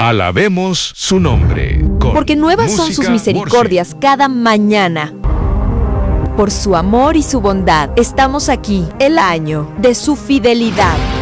Alabemos su nombre. Porque nuevas son sus misericordias cada mañana. Por su amor y su bondad, estamos aquí, el año de su fidelidad.